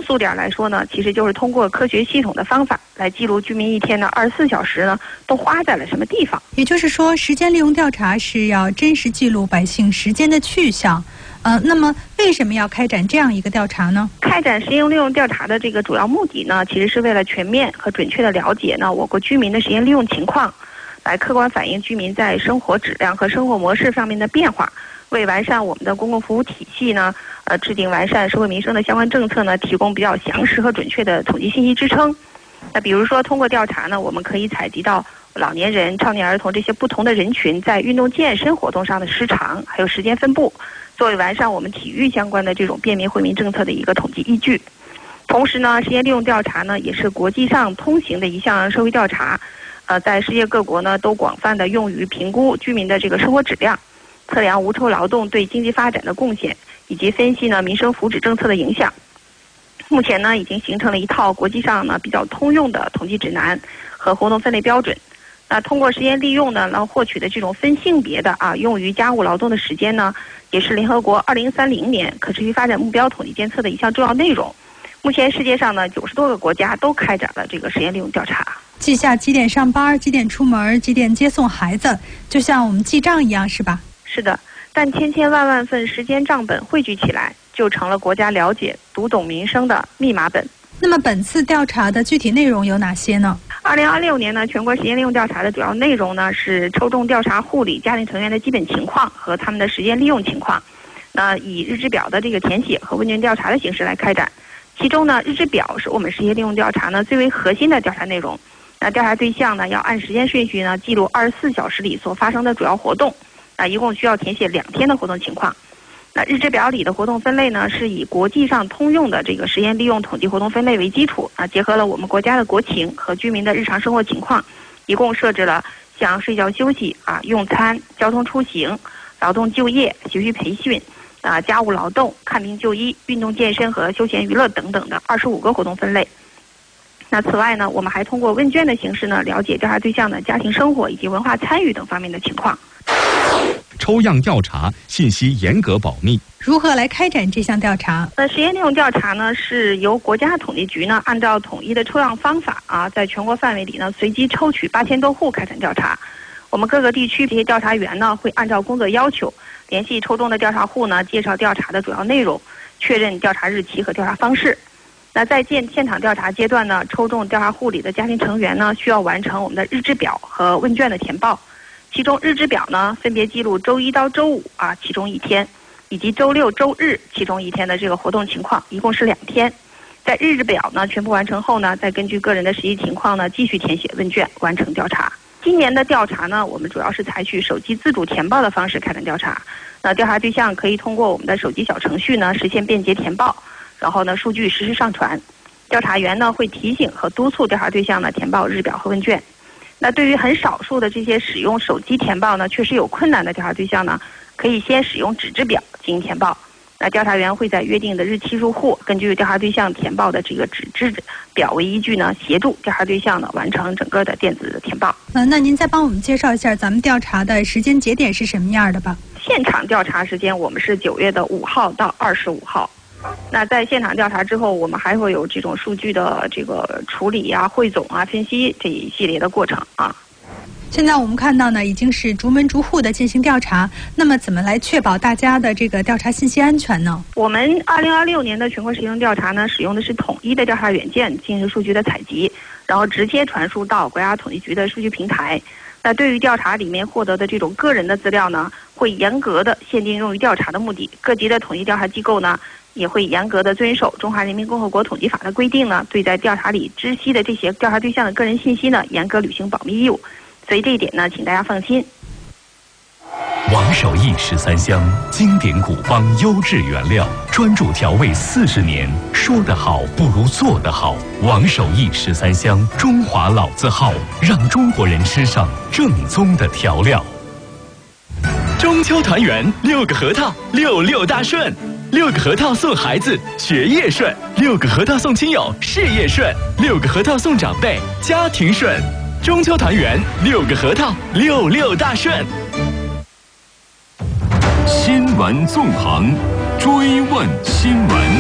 俗点来说呢，其实就是通过科学系统的方法来记录居民一天的24小时呢都花在了什么地方。 也就是说，时间利用调查是要真实记录百姓时间的去向。那么为什么要开展这样一个调查呢？ 开展时间利用调查的这个主要目的呢，其实是为了全面和准确的了解呢我国居民的时间利用情况，来客观反映居民在生活质量和生活模式方面的变化，为完善我们的公共服务体系呢，制定完善社会民生的相关政策呢，提供比较详实和准确的统计信息支撑。那比如说，通过调查呢，我们可以采集到老年人、少年儿童这些不同的人群在运动健身活动上的时长，还有时间分布，作为完善我们体育相关的这种便民惠民政策的一个统计依据。同时呢，时间利用调查呢，也是国际上通行的一项社会调查，在世界各国呢都广泛的用于评估居民的这个生活质量，测量无酬劳动对经济发展的贡献，以及分析呢民生福祉政策的影响。目前呢，已经形成了一套国际上呢比较通用的统计指南和活动分类标准。那通过时间利用呢，然后获取的这种分性别的用于家务劳动的时间呢，也是联合国2030年可持续发展目标统计监测的一项重要内容。目前世界上呢90多个国家都开展了这个时间利用调查， 记下几点上班、几点出门、几点接送孩子，就像我们记账一样，是吧？ 是的，但千千万万份时间账本汇聚起来，就成了国家了解、读懂民生的密码本。 那么本次调查的具体内容有哪些呢 ？2026年呢，全国时间利用调查的主要内容呢是抽中调查户里家庭成员的基本情况和他们的时间利用情况。那以日志表的这个填写和问卷调查的形式来开展。其中呢，日志表是我们时间利用调查呢最为核心的调查内容。那调查对象呢要按时间顺序呢记录24小时里所发生的主要活动。一共需要填写2天的活动情况。那日志表里的活动分类呢，是以国际上通用的这个时间利用统计活动分类为基础，结合了我们国家的国情和居民的日常生活情况，一共设置了像睡觉休息、用餐、交通出行、劳动就业、学习培训、家务劳动、看病就医、运动健身和休闲娱乐等等的25个活动分类。那此外呢，我们还通过问卷的形式呢，了解调查对象的家庭生活以及文化参与等方面的情况。 抽样调查，信息严格保密。 如何来开展这项调查？ 时间利用调查呢，是由国家统计局呢按照统一的抽样方法在全国范围里呢随机抽取8000多户开展调查。我们各个地区这些调查员呢会按照工作要求联系抽中的调查户呢，介绍调查的主要内容，确认调查日期和调查方式。那在现场调查阶段呢，抽中调查户里的家庭成员呢，需要完成我们的日志表和问卷的填报。其中日志表呢，分别记录周一到周五其中1天，以及周六、周日其中1天的这个活动情况，一共是2天。在日志表呢全部完成后呢，再根据个人的实际情况呢，继续填写问卷，完成调查。今年的调查呢，我们主要是采取手机自主填报的方式开展调查。那调查对象可以通过我们的手机小程序呢，实现便捷填报，然后呢，数据实时上传。调查员呢会提醒和督促调查对象呢填报日表和问卷。那对于很少数的这些使用手机填报呢确实有困难的调查对象呢，可以先使用纸质表进行填报。那调查员会在约定的日期入户，根据调查对象填报的这个纸质表为依据呢，协助调查对象呢完成整个的电子填报。 那您再帮我们介绍一下咱们调查的时间节点是什么样的吧？ 现场调查时间我们是9月5号到25号。那在现场调查之后，我们还会有这种数据的这个处理汇总分析这一系列的过程现在我们看到呢，已经是逐门逐户的进行调查。那么怎么来确保大家的这个调查信息安全呢？ 我们2026年的全国实行调查呢，使用的是统一的调查软件进行数据的采集，然后直接传输到国家统计局的数据平台。那对于调查里面获得的这种个人的资料呢，会严格的限定用于调查的目的。各级的统计调查机构呢，也会严格的遵守《中华人民共和国统计法》的规定呢，对在调查里知悉的这些调查对象的个人信息呢，严格履行保密义务。所以这一点呢，请大家放心。 王守义13香，经典古方优质原料，专注调味40年，说得好不如做得好。王守义13香，中华老字号，让中国人吃上正宗的调料。 中秋团圆，6个核桃，66大顺，6个核桃送孩子学业顺，6个核桃送亲友事业顺，6个核桃送长辈家庭顺。中秋团圆，6个核桃，66大顺。 新闻纵横，追问新闻。